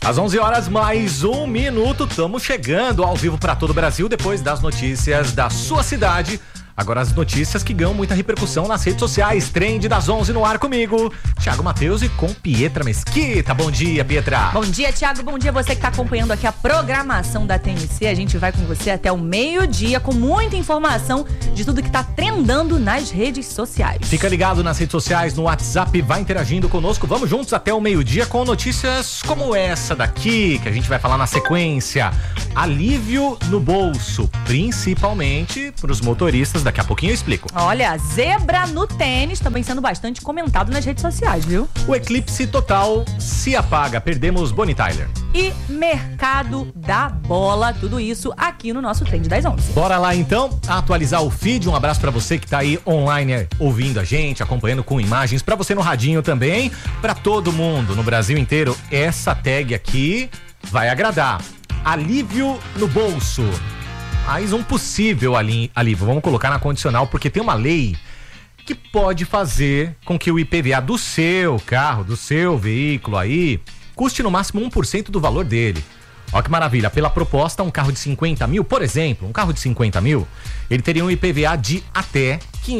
Às 11 horas, mais um minuto, estamos chegando ao vivo para todo o Brasil, depois das notícias da sua cidade. Agora as notícias que ganham muita repercussão nas redes sociais. Trend das 11 no ar comigo, Thiago Matheus e com Pietra Mesquita. Bom dia, Pietra. Bom dia, Thiago. Bom dia você que está acompanhando aqui a programação da TMC. A gente vai com você até o meio-dia com muita informação de tudo que está trendando nas redes sociais. Fica ligado nas redes sociais, no WhatsApp, vai interagindo conosco. Vamos juntos até o meio-dia com notícias como essa daqui, que a gente vai falar na sequência. Alívio no bolso, principalmente para os motoristas. Daqui a pouquinho eu explico. Olha, zebra no tênis também sendo bastante comentado nas redes sociais, viu? O eclipse total se apaga, perdemos Bonnie Tyler. E mercado da bola, tudo isso aqui no nosso Trend das 11. Bora lá então, atualizar o feed. Um abraço pra você que tá aí online ouvindo a gente, acompanhando com imagens, pra você no radinho também, pra todo mundo no Brasil inteiro. Essa tag aqui vai agradar. Alívio no bolso. Mais um possível alívio, vamos colocar na condicional, porque tem uma lei que pode fazer com que o IPVA do seu carro, do seu veículo aí, custe no máximo 1% do valor dele. Olha que maravilha, pela proposta, um carro de 50 mil, por exemplo, um carro de 50 mil, ele teria um IPVA de até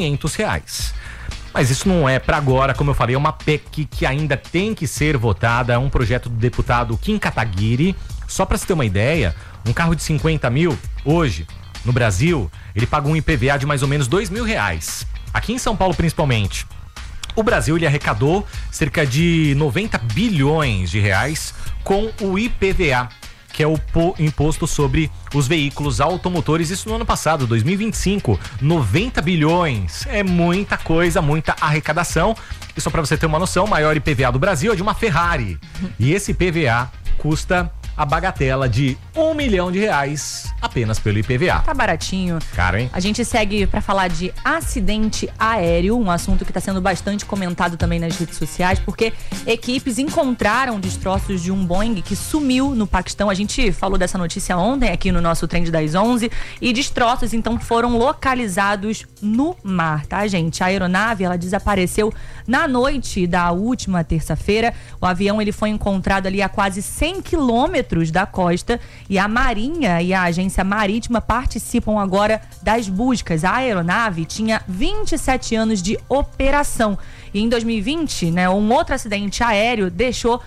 R$500. Mas isso não é para agora, como eu falei, é uma PEC que ainda tem que ser votada, é um projeto do deputado Kim Kataguiri. Só para você ter uma ideia, um carro de 50 mil, hoje, no Brasil, ele paga um IPVA de mais ou menos R$2.000. Aqui em São Paulo, principalmente. O Brasil, ele arrecadou cerca de 90 bilhões de reais com o IPVA, que é o imposto sobre os veículos automotores. Isso no ano passado, 2025, 90 bilhões. É muita coisa, muita arrecadação. E só para você ter uma noção, o maior IPVA do Brasil é de uma Ferrari. E esse IPVA custa a bagatela de R$1 milhão apenas pelo IPVA. Tá baratinho. Caro, hein? A gente segue para falar de acidente aéreo, um assunto que está sendo bastante comentado também nas redes sociais, porque equipes encontraram destroços de um Boeing que sumiu no Paquistão. A gente falou dessa notícia ontem aqui no nosso Trend das 11 e destroços então foram localizados no mar, tá, gente? A aeronave, ela desapareceu na noite da última terça-feira. O avião, ele foi encontrado ali a quase 100 quilômetros da costa e a Marinha e a Agência Marítima participam agora das buscas. A aeronave tinha 27 anos de operação e em 2020, né, um outro acidente aéreo deixou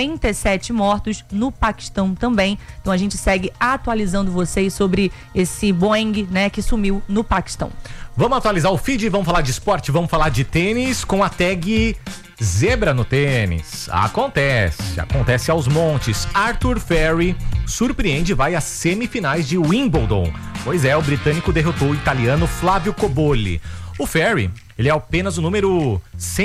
97 mortos no Paquistão também. Então a gente segue atualizando vocês sobre esse Boeing, né, que sumiu no Paquistão. Vamos atualizar o feed, vamos falar de esporte, vamos falar de tênis com a tag zebra no tênis. Acontece aos montes. Arthur Feri surpreende e vai às semifinais de Wimbledon. Pois é, o britânico derrotou o italiano Flávio Cobolli. O Feri, ele é apenas o número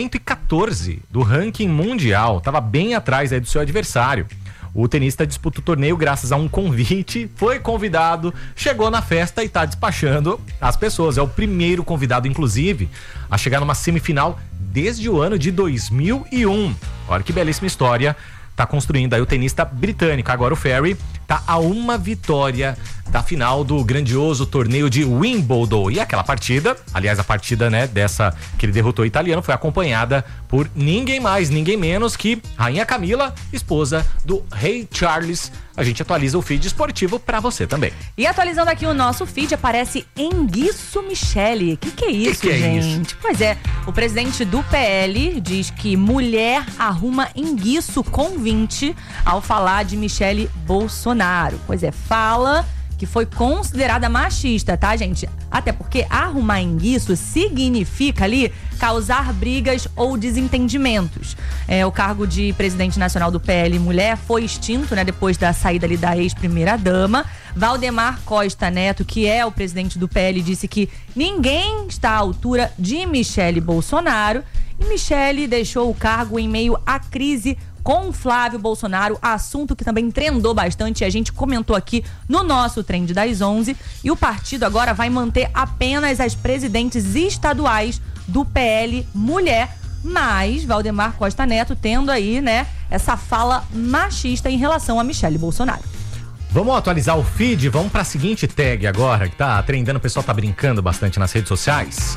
114 do ranking mundial, estava bem atrás aí do seu adversário. O tenista disputa o torneio graças a um convite, foi convidado, chegou na festa e tá despachando as pessoas. É o primeiro convidado, inclusive, a chegar numa semifinal desde o ano de 2001. Olha que belíssima história tá construindo aí o tenista britânico. Agora o Feri tá a uma vitória da final do grandioso torneio de Wimbledon. E aquela partida, aliás, a partida, né, dessa que ele derrotou o italiano, foi acompanhada por ninguém mais, ninguém menos que Rainha Camila, esposa do Rei Charles. A gente atualiza o feed esportivo pra você também. E atualizando aqui o nosso feed, aparece Enguiço Michele. Que é isso, gente? Isso? Pois é, o presidente do PL diz que mulher arruma enguiço com 20 ao falar de Michele Bolsonaro. Pois é, fala que foi considerada machista, tá, gente? Até porque arrumar enguiço significa ali causar brigas ou desentendimentos. O cargo de presidente nacional do PL Mulher foi extinto, né, depois da saída ali da ex-primeira-dama. Valdemar Costa Neto, que é o presidente do PL, disse que ninguém está à altura de Michele Bolsonaro. E Michele deixou o cargo em meio à crise com Flávio Bolsonaro, assunto que também trendou bastante e a gente comentou aqui no nosso Trend das 11. E o partido agora vai manter apenas as presidentes estaduais do PL Mulher, mas Valdemar Costa Neto tendo aí, né, essa fala machista em relação a Michele Bolsonaro. Vamos atualizar o feed, vamos para a seguinte tag agora, que tá trendando, o pessoal tá brincando bastante nas redes sociais.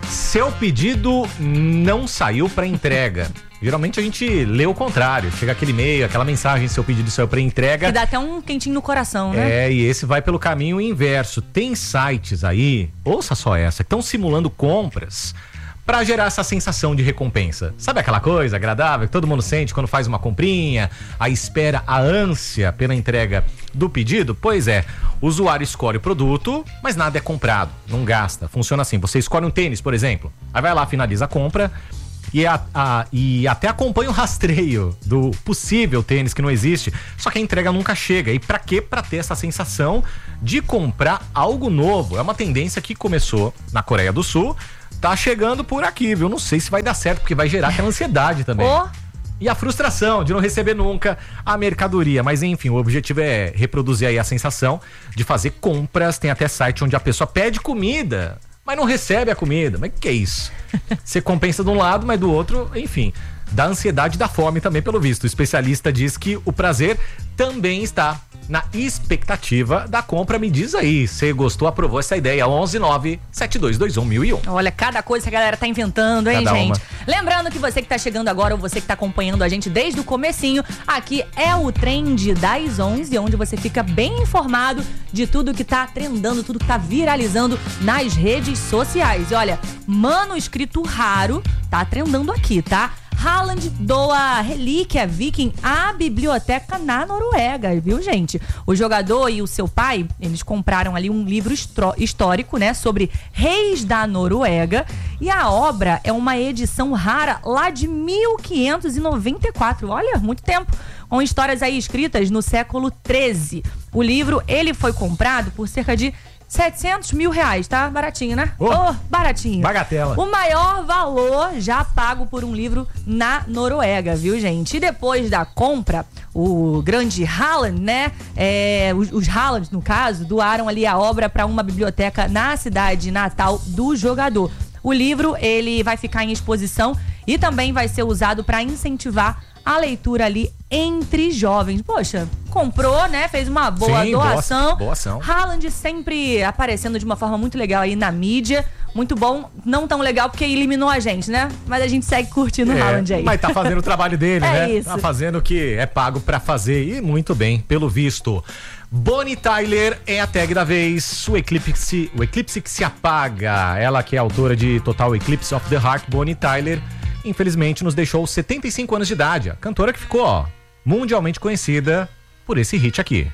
Seu pedido não saiu para entrega. Geralmente a gente lê o contrário. Chega aquele e-mail, aquela mensagem, seu pedido saiu para entrega. Que dá até um quentinho no coração, né? É, e esse vai pelo caminho inverso. Tem sites aí, ouça só essa, que estão simulando compras para gerar essa sensação de recompensa. Sabe aquela coisa agradável que todo mundo sente quando faz uma comprinha, a espera, a ânsia pela entrega do pedido? Pois é, o usuário escolhe o produto, mas nada é comprado, não gasta. Funciona assim, você escolhe um tênis, por exemplo, aí vai lá, finaliza a compra e até acompanha o rastreio do possível tênis que não existe, só que a entrega nunca chega. E pra quê? Pra ter essa sensação de comprar algo novo. É uma tendência que começou na Coreia do Sul, tá chegando por aqui, viu? Não sei se vai dar certo, porque vai gerar aquela ansiedade também. E a frustração de não receber nunca a mercadoria. Mas enfim, o objetivo é reproduzir aí a sensação de fazer compras. Tem até site onde a pessoa pede comida, mas não recebe a comida. Mas que é isso? Você compensa de um lado, mas do outro, enfim, da ansiedade e da fome também, pelo visto. O especialista diz que o prazer também está na expectativa da compra. Me diz aí, você gostou, aprovou essa ideia? 119-7221-1001. Olha, cada coisa que a galera tá inventando, hein, Cada gente? uma. Lembrando que você que tá chegando agora ou você que tá acompanhando a gente desde o comecinho, aqui é o Trend das 11, onde você fica bem informado de tudo que tá trendando, tudo que tá viralizando nas redes sociais. E olha, manuscrito raro tá trendando aqui, tá? Haaland doa relíquia viking à biblioteca na Noruega, viu, gente? O jogador e o seu pai, eles compraram ali um livro histórico, né, sobre reis da Noruega, e a obra é uma edição rara lá de 1594, olha, muito tempo, com histórias aí escritas no século XIII. O livro, ele foi comprado por cerca de 700 mil reais, tá? Baratinho, né? Baratinho. Bagatela. O maior valor já pago por um livro na Noruega, viu, gente? E depois da compra, o grande Haaland, né? Os Haaland, no caso, doaram ali a obra para uma biblioteca na cidade natal do jogador. O livro, ele vai ficar em exposição e também vai ser usado para incentivar a leitura ali entre jovens. Poxa, comprou, né? Fez uma boa doação. Boa ação. Haaland sempre aparecendo de uma forma muito legal aí na mídia. Muito bom, não tão legal porque eliminou a gente, né? Mas a gente segue curtindo o Haaland aí. Mas tá fazendo o trabalho dele, né? Isso. Tá fazendo o que é pago pra fazer e muito bem, pelo visto. Bonnie Tyler é a tag da vez, o eclipse que se apaga. Ela que é autora de Total Eclipse of the Heart, Bonnie Tyler, infelizmente nos deixou 75 anos de idade. A cantora que ficou, ó, mundialmente conhecida por esse hit aqui.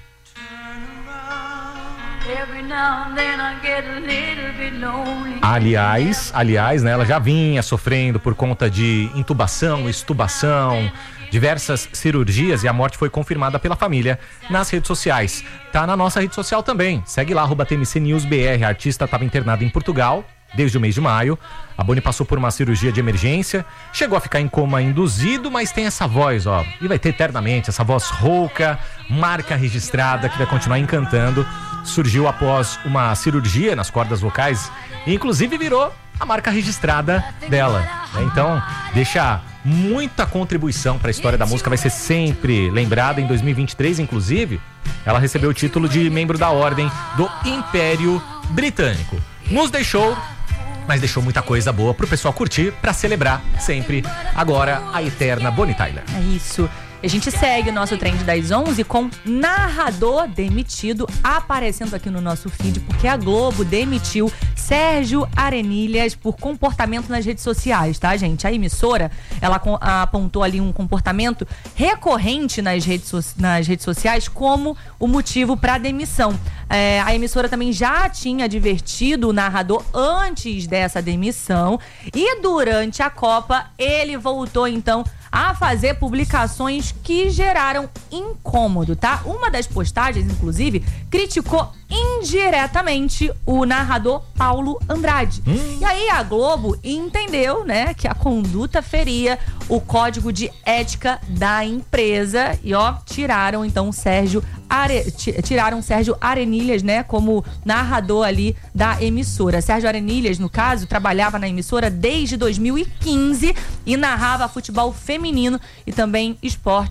Aliás, né, ela já vinha sofrendo por conta de intubação, extubação, diversas cirurgias, e a morte foi confirmada pela família nas redes sociais. Tá na nossa rede social também. Segue lá, @TMCNewsBR. A artista estava internada em Portugal desde o mês de maio. A Bonnie passou por uma cirurgia de emergência, chegou a ficar em coma induzido, mas tem essa voz, ó, e vai ter eternamente essa voz rouca, marca registrada, que vai continuar encantando. Surgiu após uma cirurgia nas cordas vocais e inclusive virou a marca registrada dela, né? Então, deixa muita contribuição para a história da música, vai ser sempre lembrada. Em 2023, inclusive, ela recebeu o título de membro da Ordem do Império Britânico. Nos deixou, mas deixou muita coisa boa pro pessoal curtir, pra celebrar sempre agora a eterna Bonnie Tyler. É isso. A gente segue o nosso Trend das 11 com narrador demitido aparecendo aqui no nosso feed, porque a Globo demitiu Sérgio Arenilhas por comportamento nas redes sociais, tá, gente? A emissora, ela apontou ali um comportamento recorrente nas redes sociais como o motivo para a demissão. A emissora também já tinha advertido o narrador antes dessa demissão e durante a Copa ele voltou então a fazer publicações que geraram incômodo, tá? Uma das postagens, inclusive, criticou indiretamente o narrador Paulo Andrade. E aí a Globo entendeu, né, que a conduta feria o código de ética da empresa e, ó, tiraram então Sérgio Arenilhas, né, como narrador ali da emissora. Sérgio Arenilhas, no caso, trabalhava na emissora desde 2015 e narrava futebol feminino e também esportes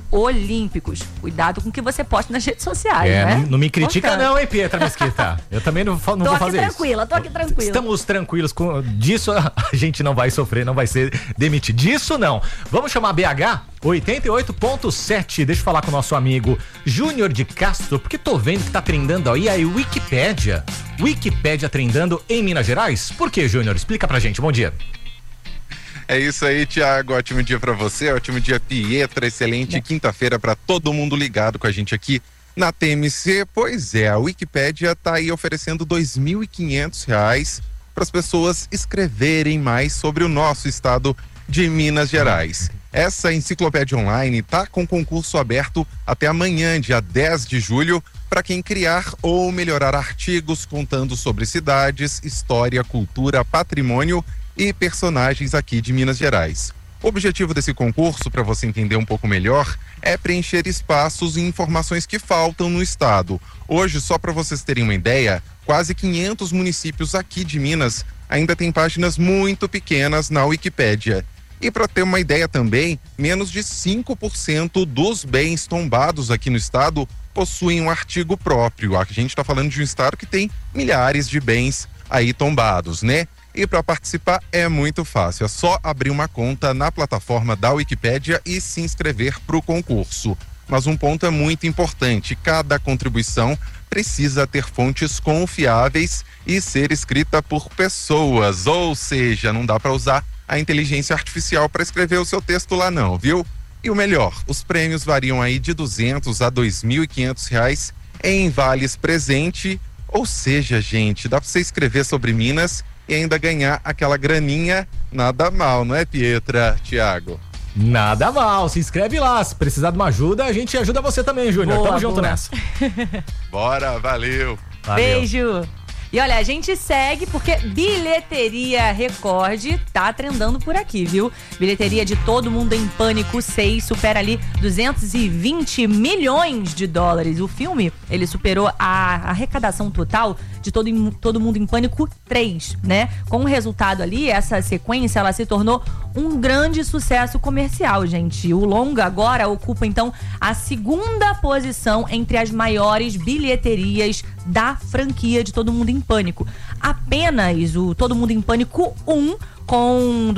olímpicos. Cuidado com o que você posta nas redes sociais, né? Não me critica não, hein, Pietra Mesquita? Eu também não vou fazer isso. Tô aqui tranquila. Estamos tranquilos disso, a gente não vai sofrer, não vai ser demitido. Disso não. Vamos chamar BH 88.7. Deixa eu falar com o nosso amigo Júnior de Castro, porque tô vendo que tá trendando aí a Wikipédia. Wikipédia trendando em Minas Gerais? Por que, Júnior? Explica pra gente. Bom dia. É isso aí, Thiago. Ótimo dia pra você, ótimo dia, Pietra. Excelente quinta-feira pra todo mundo ligado com a gente aqui na TMC. Pois é, a Wikipédia tá aí oferecendo R$ 2.500 para as pessoas escreverem mais sobre o nosso estado de Minas Gerais. Essa enciclopédia online tá com concurso aberto até amanhã, dia 10 de julho, para quem criar ou melhorar artigos contando sobre cidades, história, cultura, patrimônio e personagens aqui de Minas Gerais. O objetivo desse concurso, para você entender um pouco melhor, é preencher espaços e informações que faltam no estado. Hoje, só para vocês terem uma ideia, quase 500 municípios aqui de Minas ainda têm páginas muito pequenas na Wikipédia. E para ter uma ideia também, menos de 5% dos bens tombados aqui no estado possuem um artigo próprio. A gente está falando de um estado que tem milhares de bens aí tombados, né? E para participar é muito fácil, é só abrir uma conta na plataforma da Wikipédia e se inscrever para o concurso. Mas um ponto é muito importante: cada contribuição precisa ter fontes confiáveis e ser escrita por pessoas, ou seja, não dá para usar a inteligência artificial para escrever o seu texto lá não, viu? E o melhor, os prêmios variam aí de R$200 a R$ 2.500 em vales presente, ou seja, gente, dá para você escrever sobre Minas e ainda ganhar aquela graninha, nada mal, não é, Pietra, Thiago? Nada mal, se inscreve lá, se precisar de uma ajuda, a gente ajuda você também, Júnior. Tamo junto nessa. Bora, valeu. Beijo. E olha, a gente segue porque bilheteria recorde tá trendando por aqui, viu? Bilheteria de Todo Mundo em Pânico 6 supera ali 220 milhões de dólares. O filme, ele superou a arrecadação total de Todo Mundo em Pânico 3, né? Com o resultado ali, essa sequência, ela se tornou um grande sucesso comercial, gente. O longa agora ocupa, então, a segunda posição entre as maiores bilheterias da franquia de Todo Mundo em Pânico. Apenas o Todo Mundo em Pânico 1, com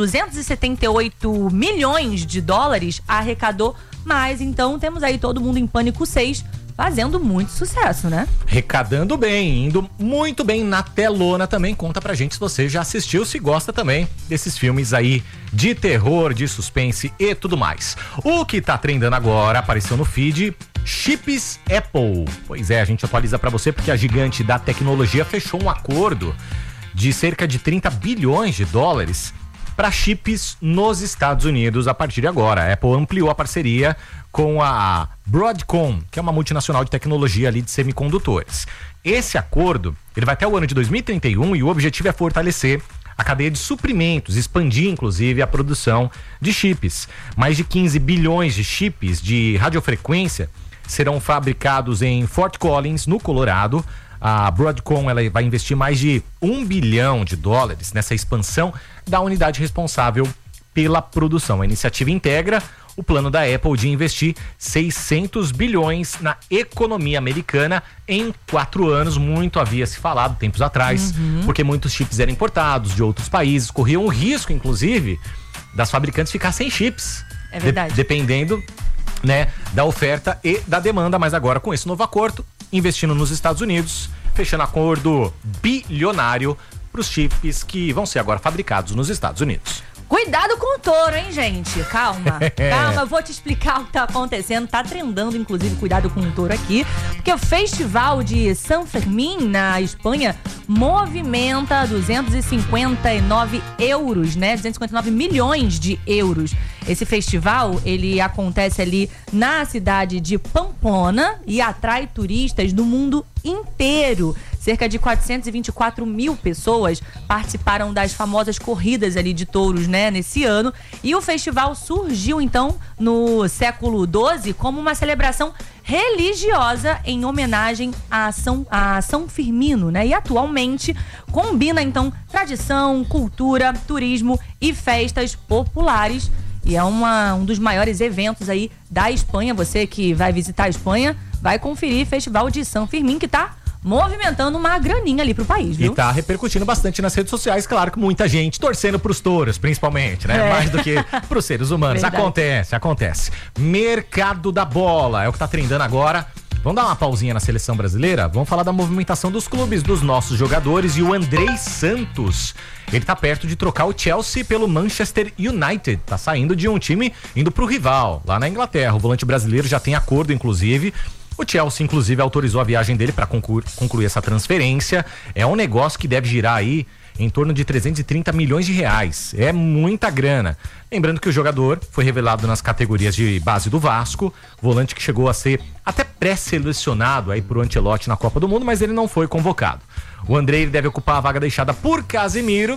278 milhões de dólares, arrecadou mais. Então, temos aí Todo Mundo em Pânico 6, fazendo muito sucesso, né? Arrecadando bem, indo muito bem na telona também. Conta pra gente se você já assistiu, se gosta também desses filmes aí de terror, de suspense e tudo mais. O que tá trendando agora, apareceu no feed, chips Apple. Pois é, a gente atualiza pra você porque a gigante da tecnologia fechou um acordo de cerca de 30 bilhões de dólares para chips nos Estados Unidos a partir de agora. A Apple ampliou a parceria com a Broadcom, que é uma multinacional de tecnologia ali de semicondutores. Esse acordo, ele vai até o ano de 2031 e o objetivo é fortalecer a cadeia de suprimentos, expandir inclusive a produção de chips. Mais de 15 bilhões de chips de radiofrequência serão fabricados em Fort Collins, no Colorado. A Broadcom, ela vai investir mais de $1 bilhão nessa expansão da unidade responsável pela produção. A iniciativa integra o plano da Apple de investir 600 bilhões na economia americana em 4 anos. Muito havia se falado tempos atrás, porque muitos chips eram importados de outros países, corriam o risco, inclusive, das fabricantes ficar sem chips. É verdade. Dependendo, né, da oferta e da demanda. Mas agora, com esse novo acordo, investindo nos Estados Unidos, fechando acordo bilionário para os chips que vão ser agora fabricados nos Estados Unidos. Cuidado com o touro, hein, gente? Calma, calma, eu vou te explicar o que tá acontecendo. Tá trendando, inclusive, cuidado com o touro aqui, porque o festival de San Fermín, na Espanha, movimenta 259 euros, né? 259 milhões de euros. Esse festival, ele acontece ali na cidade de Pamplona e atrai turistas do mundo inteiro. Cerca de 424 mil pessoas participaram das famosas corridas ali de touros, né, nesse ano. E o festival surgiu, então, no século XII como uma celebração religiosa em homenagem a São Firmino, né? E atualmente combina, então, tradição, cultura, turismo e festas populares. e é um dos maiores eventos aí da Espanha. Você que vai visitar a Espanha, vai conferir o Festival de San Fermín, que tá movimentando uma graninha ali pro país, viu? E tá repercutindo bastante nas redes sociais, claro que muita gente torcendo pros touros, principalmente, né? Mais do que pros seres humanos. Verdade. Acontece. Mercado da bola, é o que tá trendando agora. Vamos dar uma pausinha na seleção brasileira? Vamos falar da movimentação dos clubes, dos nossos jogadores, e o Andrei Santos, ele tá perto de trocar o Chelsea pelo Manchester United, tá saindo de um time indo pro rival, lá na Inglaterra. O volante brasileiro já tem acordo, inclusive. O Chelsea, inclusive, autorizou a viagem dele para concluir essa transferência. É um negócio que deve girar aí em torno de 330 milhões de reais. É muita grana. Lembrando que o jogador foi revelado nas categorias de base do Vasco, volante que chegou a ser até pré-selecionado aí por Ancelotti na Copa do Mundo, mas ele não foi convocado. O Andrei deve ocupar a vaga deixada por Casemiro,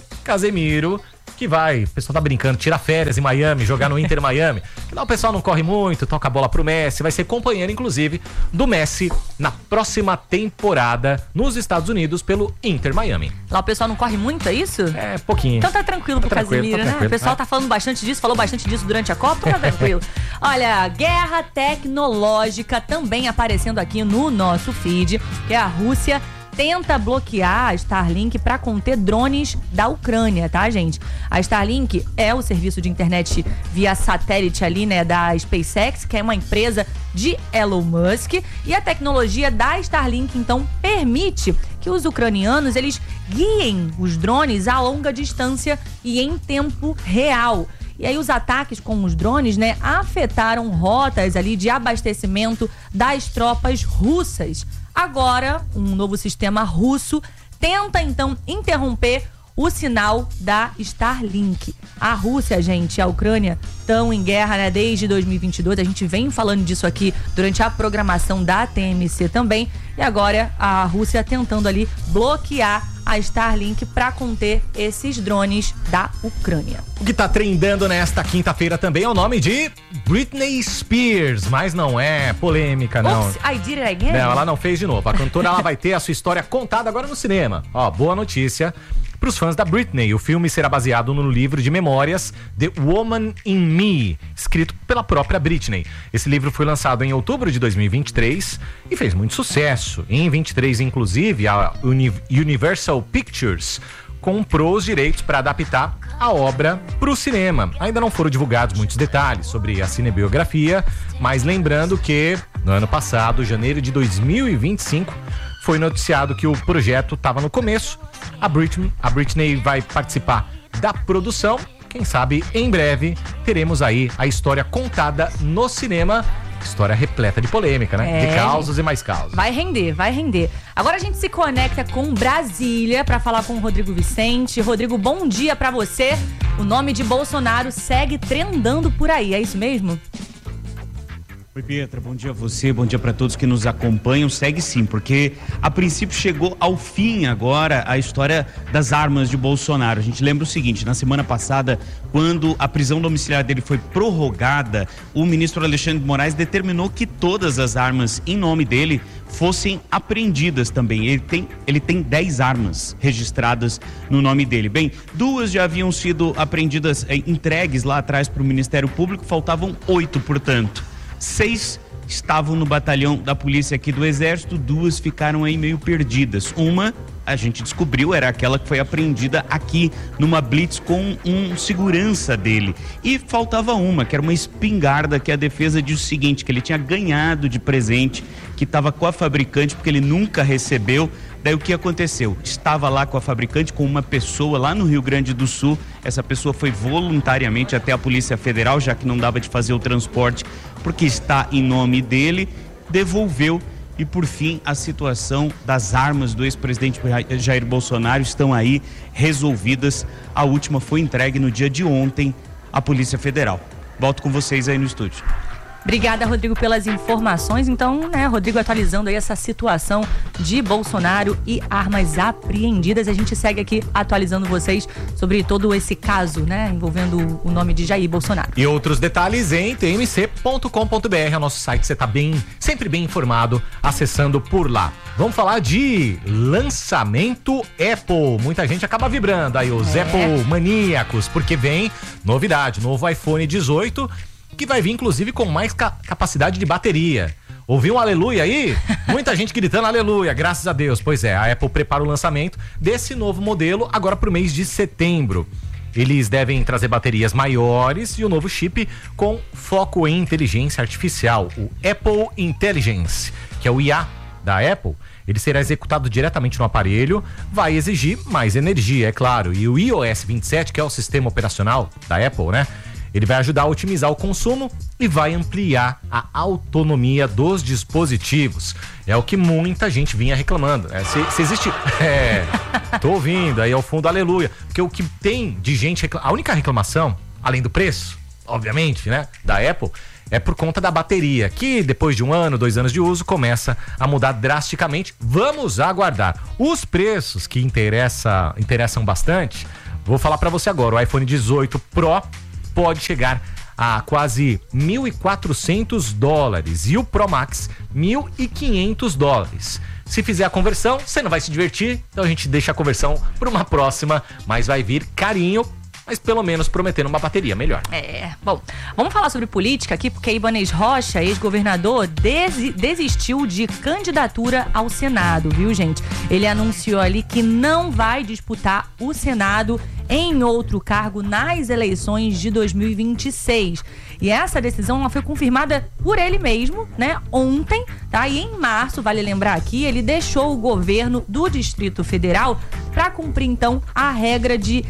que vai, o pessoal tá brincando, tira férias em Miami, jogar no Inter Miami. Lá o pessoal não corre muito, toca a bola pro Messi, vai ser companheiro, inclusive, do Messi na próxima temporada nos Estados Unidos pelo Inter Miami. Lá o pessoal não corre muito, é isso? É, pouquinho. Então tá tranquilo pro Casemiro, né? O pessoal tá falando bastante disso, falou bastante disso durante a Copa, tá tranquilo. Olha, guerra tecnológica também aparecendo aqui no nosso feed, que é a Rússia tenta bloquear a Starlink para conter drones da Ucrânia, tá, gente? A Starlink é o serviço de internet via satélite ali, né, da SpaceX, que é uma empresa de Elon Musk, e a tecnologia da Starlink, então, permite que os ucranianos, eles guiem os drones a longa distância e em tempo real. E aí os ataques com os drones, né, afetaram rotas ali de abastecimento das tropas russas. Agora, um novo sistema russo tenta, então, interromper o sinal da Starlink. A Rússia, gente, e a Ucrânia estão em guerra, né, desde 2022. A gente vem falando disso aqui durante a programação da TMC também. E agora a Rússia tentando ali bloquear a Starlink para conter esses drones da Ucrânia. O que tá trendando nesta quinta-feira também é o nome de Britney Spears, mas não é polêmica, não. Oops, I did it again? Não, ela não fez de novo. A cantora ela vai ter a sua história contada agora no cinema. Ó, boa notícia para os fãs da Britney. O filme será baseado no livro de memórias The Woman in Me, escrito pela própria Britney. Esse livro foi lançado em outubro de 2023 e fez muito sucesso. Em 23, inclusive, a Universal Pictures comprou os direitos para adaptar a obra para o cinema. Ainda não foram divulgados muitos detalhes sobre a cinebiografia, mas lembrando que no ano passado, janeiro de 2025, foi noticiado que o projeto estava no começo. A Britney vai participar da produção. Quem sabe em breve teremos aí a história contada no cinema. História repleta de polêmica, né? De causas e mais causas. Vai render. Agora a gente se conecta com Brasília para falar com o Rodrigo Vicente. Rodrigo, bom dia para você. O nome de Bolsonaro segue trendando por aí, é isso mesmo? Oi, Pietra, bom dia a você, bom dia para todos que nos acompanham. Segue sim, porque a princípio chegou ao fim agora a história das armas de Bolsonaro. A gente lembra o seguinte, na semana passada, quando a prisão domiciliar dele foi prorrogada, o ministro Alexandre de Moraes determinou que todas as armas em nome dele fossem apreendidas também. Ele tem 10 armas registradas no nome dele. Bem, 2 já haviam sido apreendidas, entregues lá atrás para o Ministério Público, faltavam 8, portanto. 6 estavam no batalhão da polícia aqui do Exército, 2 ficaram aí meio perdidas. Uma, a gente descobriu, era aquela que foi apreendida aqui numa blitz com um segurança dele. E faltava uma, que era uma espingarda, que a defesa diz o seguinte, que ele tinha ganhado de presente, que estava com a fabricante, porque ele nunca recebeu. Daí o que aconteceu? Estava lá com a fabricante, com uma pessoa lá no Rio Grande do Sul. Essa pessoa foi voluntariamente até a Polícia Federal, já que não dava de fazer o transporte, porque está em nome dele, devolveu. E por fim, a situação das armas do ex-presidente Jair Bolsonaro estão aí resolvidas. A última foi entregue no dia de ontem à Polícia Federal. Volto com vocês aí no estúdio. Obrigada, Rodrigo, pelas informações. Então, né, Rodrigo atualizando aí essa situação de Bolsonaro e armas apreendidas. A gente segue aqui atualizando vocês sobre todo esse caso, né, envolvendo o nome de Jair Bolsonaro. E outros detalhes em tmc.com.br, é o nosso site, você tá sempre bem informado acessando por lá. Vamos falar de lançamento Apple. Muita gente acaba vibrando aí, os Apple maníacos, porque vem novidade, novo iPhone 18, que vai vir inclusive com mais capacidade de bateria. Ouviu um aleluia aí? Muita gente gritando aleluia, graças a Deus. Pois é, a Apple prepara o lançamento desse novo modelo agora pro mês de setembro. Eles devem trazer baterias maiores e o novo chip com foco em inteligência artificial, o Apple Intelligence, que é o IA da Apple. Ele será executado diretamente no aparelho, vai exigir mais energia, é claro. E o iOS 27, que é o sistema operacional da Apple, né? Ele vai ajudar a otimizar o consumo e vai ampliar a autonomia dos dispositivos. É o que muita gente vinha reclamando. Se existe... tô ouvindo aí ao fundo, aleluia. Porque o que tem de gente... A única reclamação, além do preço, obviamente, né? Da Apple, é por conta da bateria, que depois de 1 ano, 2 anos de uso, começa a mudar drasticamente. Vamos aguardar. Os preços que interessam bastante, vou falar para você agora. O iPhone 18 Pro pode chegar a quase $1.400 e o Pro Max $1.500. Se fizer a conversão, você não vai se divertir, então a gente deixa a conversão para uma próxima, mas vai vir carinho, mas pelo menos prometendo uma bateria melhor. Bom, vamos falar sobre política aqui, porque Ibanez Rocha, ex-governador, desistiu de candidatura ao Senado, viu, gente? Ele anunciou ali que não vai disputar o Senado em outro cargo nas eleições de 2026. E essa decisão ela foi confirmada por ele mesmo, né, ontem, tá? E em março, vale lembrar aqui, ele deixou o governo do Distrito Federal para cumprir, então, a regra de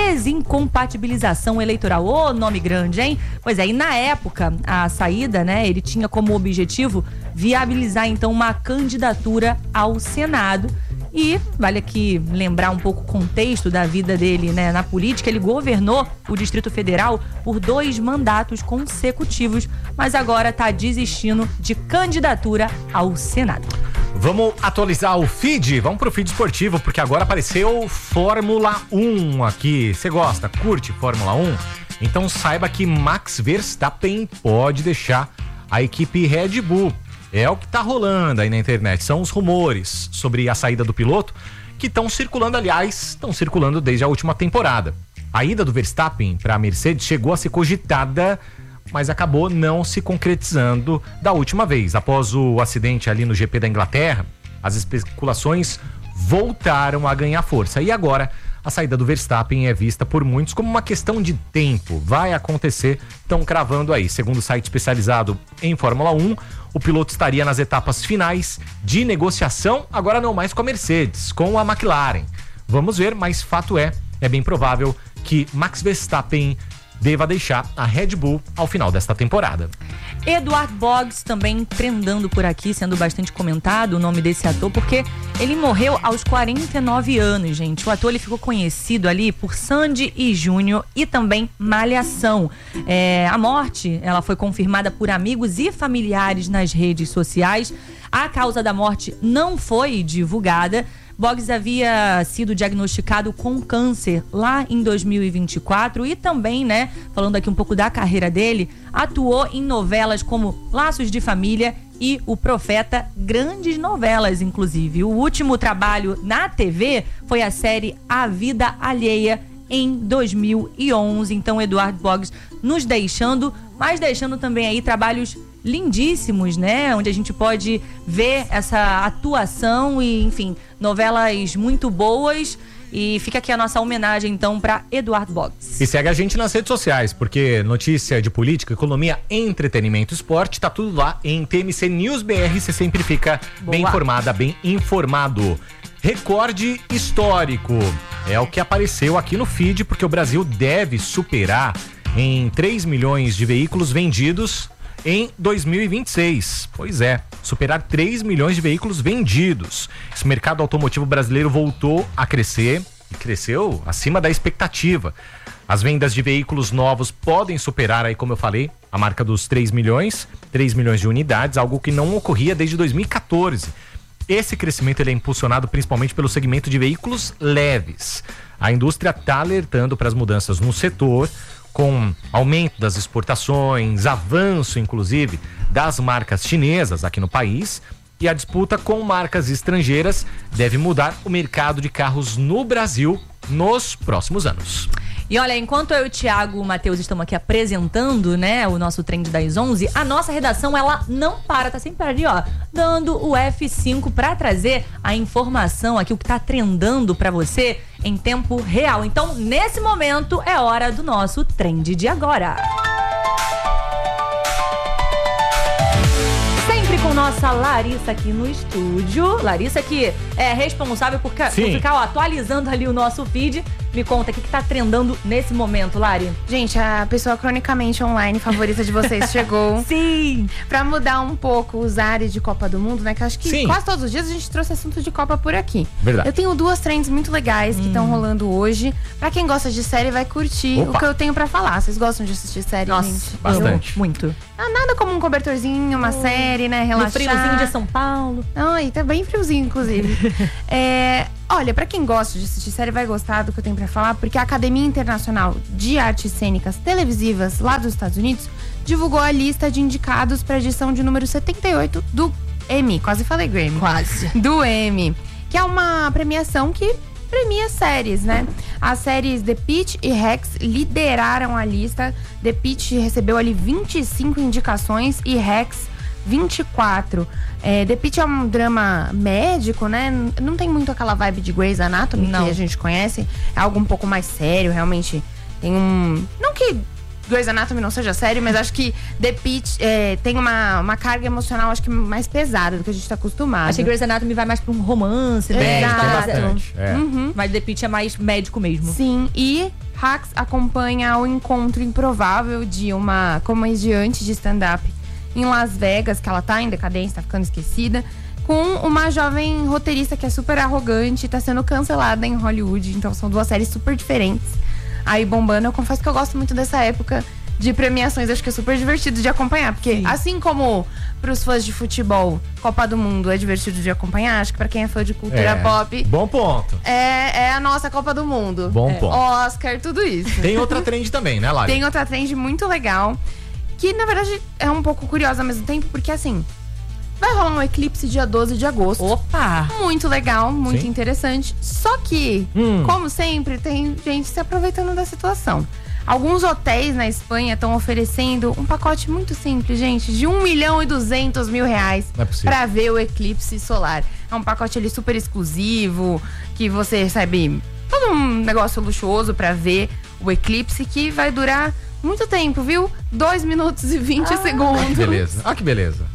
desincompatibilização eleitoral. Ô, nome grande, hein? Pois é, e na época, a saída, né, ele tinha como objetivo viabilizar, então, uma candidatura ao Senado. E vale aqui lembrar um pouco o contexto da vida dele, né, na política. Ele governou o Distrito Federal por 2 mandatos consecutivos, mas agora está desistindo de candidatura ao Senado. Vamos atualizar o feed? Vamos pro feed esportivo, porque agora apareceu Fórmula 1 aqui. Você gosta? Curte Fórmula 1? Então saiba que Max Verstappen pode deixar a equipe Red Bull. É o que tá rolando aí na internet, são os rumores sobre a saída do piloto que estão circulando, desde a última temporada. A ida do Verstappen para a Mercedes chegou a ser cogitada, mas acabou não se concretizando da última vez. Após o acidente ali no GP da Inglaterra, as especulações voltaram a ganhar força. E agora a saída do Verstappen é vista por muitos como uma questão de tempo. Vai acontecer, estão cravando aí. Segundo o site especializado em Fórmula 1, o piloto estaria nas etapas finais de negociação, agora não mais com a Mercedes, com a McLaren. Vamos ver, mas fato é bem provável que Max Verstappen deva deixar a Red Bull ao final desta temporada. Edward Boggs também trendando por aqui, sendo bastante comentado o nome desse ator, porque ele morreu aos 49 anos, gente. O ator ele ficou conhecido ali por Sandy e Júnior e também Malhação. A morte ela foi confirmada por amigos e familiares nas redes sociais. A causa da morte não foi divulgada. Boggs havia sido diagnosticado com câncer lá em 2024 e também, né, falando aqui um pouco da carreira dele, atuou em novelas como Laços de Família e O Profeta, grandes novelas, inclusive. O último trabalho na TV foi a série A Vida Alheia, em 2011. Então, Edward Boggs nos deixando, mas deixando também aí trabalhos lindíssimos, né? Onde a gente pode ver essa atuação e, enfim, novelas muito boas. E fica aqui a nossa homenagem, então, para Edward Boggs. E segue a gente nas redes sociais, porque notícia de política, economia, entretenimento, esporte, tá tudo lá em TMC News BR. Você sempre fica bem informada, bem informado. Recorde histórico é o que apareceu aqui no feed, porque o Brasil deve superar em 3 milhões de veículos vendidos em 2026. Pois é, superar 3 milhões de veículos vendidos. Esse mercado automotivo brasileiro voltou a crescer e cresceu acima da expectativa. As vendas de veículos novos podem superar aí, como eu falei, a marca dos 3 milhões de unidades, algo que não ocorria desde 2014. Esse crescimento ele é impulsionado principalmente pelo segmento de veículos leves. A indústria está alertando para as mudanças no setor, com aumento das exportações, avanço inclusive das marcas chinesas aqui no país, e a disputa com marcas estrangeiras deve mudar o mercado de carros no Brasil nos próximos anos. E olha, enquanto eu e o Thiago e o Matheus estamos aqui apresentando, né, o nosso Trend das 11, a nossa redação, ela não para, tá sempre ali, ó, dando o F5 pra trazer a informação aqui, o que tá trendando pra você em tempo real. Então, nesse momento, é hora do nosso Trend de agora. Com nossa Larissa aqui no estúdio. Larissa que é responsável por ficar atualizando ali o nosso feed. Me conta, o que tá trendando nesse momento, Lari? Gente, a pessoa cronicamente online favorita de vocês chegou. Sim! Pra mudar um pouco os ares de Copa do Mundo, né? Que eu acho que quase todos os dias a gente trouxe assunto de Copa por aqui. Verdade. Eu tenho 2 trends muito legais que estão rolando hoje. Pra quem gosta de série, vai curtir o que eu tenho pra falar. Vocês gostam de assistir série, Nossa, gente? bastante. Muito. Nada como um cobertorzinho, uma série, né? Relaxar. No friozinho de São Paulo. Ai, tá bem friozinho, inclusive. Olha, pra quem gosta de assistir série, vai gostar do que eu tenho pra falar, porque a Academia Internacional de Artes Cênicas Televisivas, lá dos Estados Unidos, divulgou a lista de indicados pra edição de número 78 do Emmy. Quase falei Grammy. Quase. Do Emmy. Que é uma premiação que premia séries, né? As séries The Pitt e Rex lideraram a lista. The Pitt recebeu ali 25 indicações e Rex 24. The Pitt é um drama médico, né? Não tem muito aquela vibe de Grey's Anatomy que a gente conhece. É algo um pouco mais sério, realmente. Tem não que Grey's Anatomy não seja sério, mas acho que The Pitt tem uma carga emocional, acho que mais pesada do que a gente tá acostumado. Acho que Grey's Anatomy vai mais pra um romance, né? Tem bastante. Mas The Pitt é mais médico mesmo. Sim, e Hacks acompanha o encontro improvável de uma comediante de stand-up em Las Vegas, que ela tá em decadência, tá ficando esquecida, com uma jovem roteirista que é super arrogante e tá sendo cancelada em Hollywood. Então são 2 séries super diferentes aí bombando. Eu confesso que eu gosto muito dessa época de premiações, acho que é super divertido de acompanhar, porque assim como pros fãs de futebol, Copa do Mundo é divertido de acompanhar, acho que pra quem é fã de cultura pop, bom ponto, é a nossa Copa do Mundo, bom ponto, Oscar, tudo isso. Tem outra trend também, né, Lari? Tem outra trend muito legal, que na verdade é um pouco curiosa ao mesmo tempo, porque assim, vai rolar um eclipse dia 12 de agosto. Opa! Muito legal, muito interessante. Só que, como sempre, tem gente se aproveitando da situação. Alguns hotéis na Espanha estão oferecendo um pacote muito simples, gente, de R$1.200.000 pra ver o eclipse solar. É um pacote ali super exclusivo, que você recebe todo um negócio luxuoso pra ver o eclipse, que vai durar muito tempo, viu? 2 minutos e 20 segundos. Que beleza. Olha que beleza.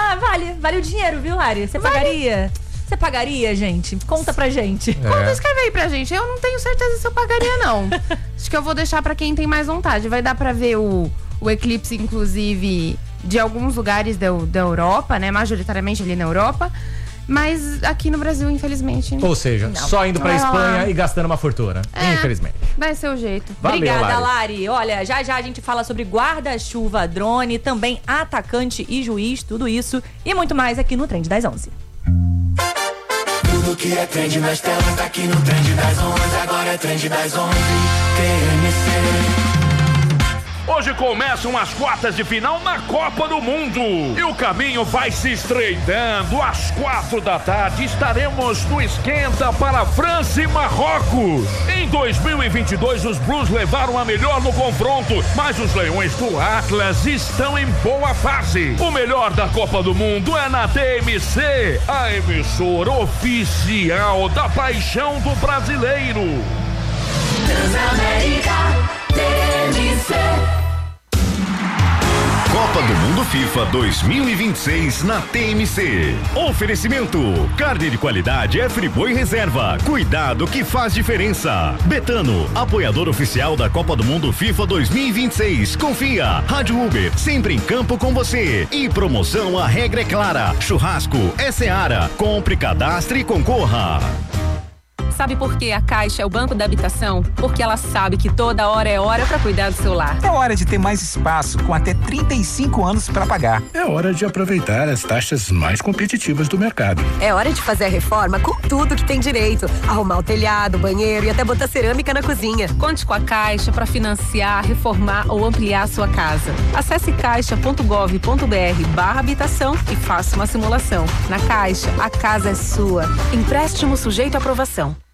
Vale o dinheiro, viu, Lari? Você pagaria? Você pagaria, gente? Conta pra gente. Conta, escreve aí pra gente. Eu não tenho certeza se eu pagaria, não. Acho que eu vou deixar pra quem tem mais vontade. Vai dar pra ver o eclipse, inclusive, de alguns lugares da Europa, né? Majoritariamente ali na Europa. Mas aqui no Brasil, infelizmente... Ou seja, só indo pra Espanha e gastando uma fortuna. Infelizmente. Vai ser o jeito. Valeu, obrigada, Lari. Olha, já a gente fala sobre guarda-chuva, drone, também atacante e juiz, tudo isso e muito mais aqui no Trend das 11. Tudo que é trend nas telas tá aqui no Trend das 11. Agora é Trend das 11. TMC. Hoje começam as quartas de final na Copa do Mundo e o caminho vai se estreitando. Às 4 da tarde estaremos no esquenta para França e Marrocos. Em 2022 os Blues levaram a melhor no confronto, mas os Leões do Atlas estão em boa fase. O melhor da Copa do Mundo é na TMC, a emissora oficial da paixão do brasileiro. Transamérica TMC. Copa do Mundo FIFA 2026 na TMC. Oferecimento: carne de qualidade é Friboi Reserva. Cuidado que faz diferença. Betano, apoiador oficial da Copa do Mundo FIFA 2026. Confia. Rádio Uber, sempre em campo com você. E promoção, a regra é clara. Churrasco é Seara. Compre, cadastre e concorra. Sabe por que a Caixa é o banco da habitação? Porque ela sabe que toda hora é hora para cuidar do seu lar. É hora de ter mais espaço, com até 35 anos para pagar. É hora de aproveitar as taxas mais competitivas do mercado. É hora de fazer a reforma com tudo que tem direito. Arrumar o telhado, banheiro e até botar cerâmica na cozinha. Conte com a Caixa para financiar, reformar ou ampliar a sua casa. Acesse caixa.gov.br/habitação e faça uma simulação. Na Caixa, a casa é sua. Empréstimo sujeito à aprovação.